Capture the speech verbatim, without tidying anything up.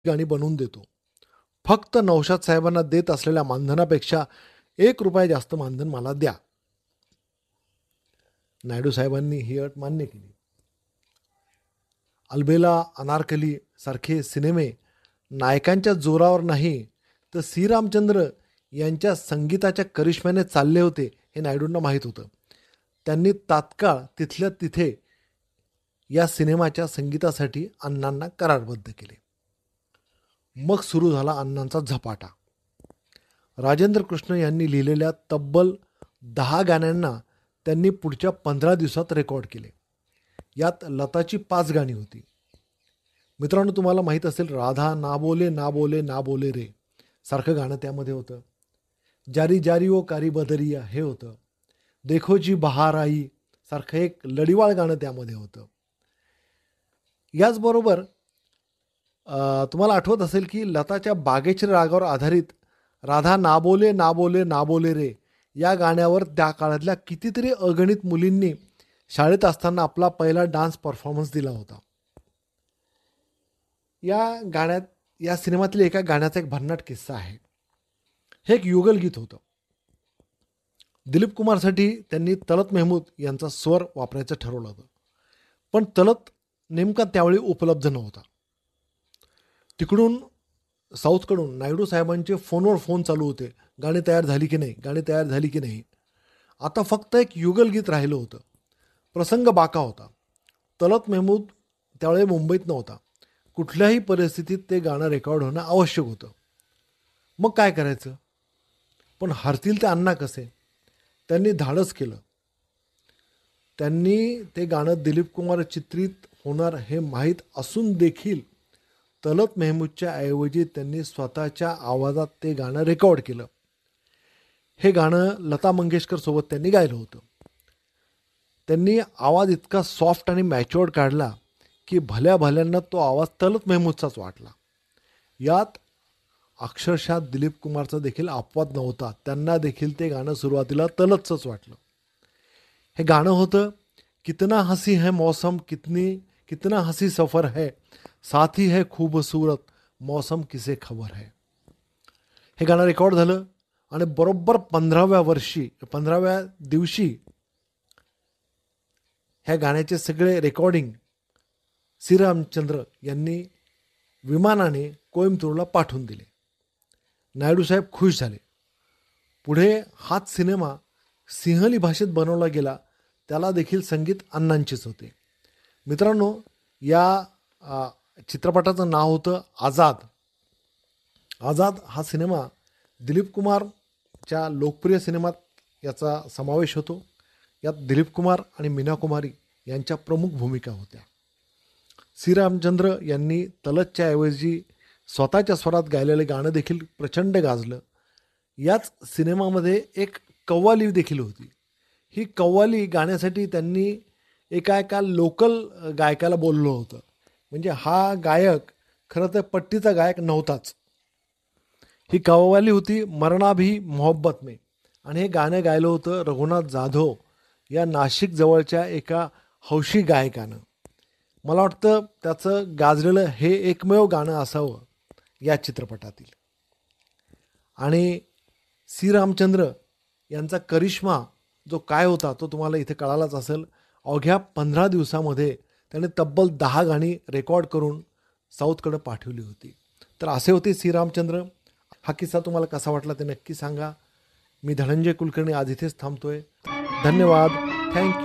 गाणी बनवून देतो. फक्त नौशाद साहेबांना देत असलेल्या मानधनापेक्षा एक रुपया जास्त मानधन मला द्या. नायडू साहेबांनी ही अट मान्य केली. अलबेला, अनारकली सारखे सिनेमे नायकांच्या जोरावर नाही तर सी रामचंद्र यांच्या संगीताच्या करिश्म्याने चालले होते हे नायडूंना माहीत होतं. त्यांनी तात्काळ तिथल्या तिथे या सिनेमाच्या संगीतासाठी अण्णांना करारबद्ध केले. मग सुरू झाला अण्णांचा झपाटा. राजेंद्र कृष्ण यांनी लिहिलेल्या तब्बल दहा गाण्यांना त्यांनी पुढच्या पंधरा दिवसात रेकॉर्ड केले. यात लताची पाच गाणी होती. मित्रांनो, तुम्हाला माहीत असेल, राधा ना बोले ना बोले ना बोले रे सारखं गाणं त्यामध्ये होतं. जारी जारी ओ कारी बदरिया हे होतं. देखो जी बहार आई सारखं एक लढीवाळ गाणं त्यामध्ये होतं. याचबरोबर तुम्हाला आठवत असेल की लताच्या बागेच्या रागावर आधारित राधा ना बोले ना बोले ना बोले रे या गाण्यावर त्या काळातल्या कितीतरी अगणित मुलींनी शाळेत असताना आपला पहिला डान्स परफॉर्मन्स दिला होता. या गाण्यात या सिनेमातील एका गाण्याचा एक भन्नाट किस्सा आहे. हे एक युगलगीत होतं. दिलीप कुमारसाठी त्यांनी तलत मेहमूद यांचा स्वर वापरायचं ठरवलं होतं, पण तलत नेमका त्यावेळी उपलब्ध नव्हता. तिकडून साऊथकडून नायडू साहेबांचे फोनवर फोन चालू होते, गाणी तयार झाली की नाही, गाणी तयार झाली की नाही. आता फक्त एक युगलगीत राहिलं होतं. प्रसंग बाका होता. तलत मेहमूद त्यावेळी मुंबईत नव्हता. कुठल्याही परिस्थितीत ते गाणं रेकॉर्ड होणं आवश्यक होतं. मग काय करायचं? पण हरतील ते अण्णा कसे? त्यांनी धाडस केलं. त्यांनी ते गाणं दिलीप कुमार चित्रित होणार हे माहीत असून देखील तलत मेहमूदच्या ऐवजी त्यांनी स्वतःच्या आवाजात ते गाणं रेकॉर्ड केलं. हे गाणं लता मंगेशकर सोबत त्यांनी गायलं होतं. त्यांनी आवाज इतका सॉफ्ट आणि मॅच्युअर्ड काढला की भल्या भल्यांना तो आवाज तलत मेहमूदचाच वाटला. यात अक्षरशः दिलीप कुमारचा देखील अपवाद नव्हता. त्यांना देखील ते गाणं सुरुवातीला तलतचंच वाटलं. हे गाणं होतं, कितना हसी है मौसम, कितनी कितना हसी सफ़र है, साथी है खूबसूरत मौसम किसे खबर है. हे गाणं रेकॉर्ड झालं आणि बरोबर पंधराव्या वर्षी पंधराव्या दिवशी ह्या गाण्याचे सगळे रेकॉर्डिंग श्रीरामचंद्र यांनी विमानाने कोइंबतूरला पाठवून दिले. नायडू साहेब खुश झाले. पुढे हाच सिनेमा सिंहली भाषेत बनवला गेला. त्याला देखील संगीत अण्णांचेच होते. मित्रांनो, या चित्रपटाचं नाव होतं आझाद. आझाद हा सिनेमा दिलीप कुमारच्या लोकप्रिय सिनेमात याचा समावेश होतो. यात दिलीप कुमार आणि मीना कुमारी यांच्या प्रमुख भूमिका होत्या. श्रीरामचंद्र यांनी तलतच्या ऐवजी स्वतःच्या स्वरात गायलेलं गाणं देखील प्रचंड गाजलं. याच सिनेमामध्ये एक कव्वाली देखील होती. ही कव्वाली गाण्यासाठी त्यांनी एका एका लोकल गायकाला बोललं होतं. म्हणजे हा गायक खरं तर पट्टीचा गायक नव्हताच. ही कव्वाली होती मरना भी मोहब्बत में, आणि हे गाणं गायलं होतं रघुनाथ जाधव या नाशिक जवळच्या एका हौशी गायकानं. मला वाटतं त्याचं गाजलेलं हे एकमेव गाणं असावं या चित्रपटातील. आणि श्रीरामचंद्र यांचा करिश्मा जो काय होता तो तुम्हाला इथे कळालाच असेल. अवघ्या पंधरा दिवसामध्ये त्याने तब्बल दहा गाणी रेकॉर्ड करून साऊथकडे पाठवली होती. तर असे होते श्रीरामचंद्र. हा किस्सा तुम्हाला कसा वाटला ते नक्की सांगा. मी धनंजय कुलकर्णी आज इथेच थांबतोय. धन्यवाद. थँक्यू.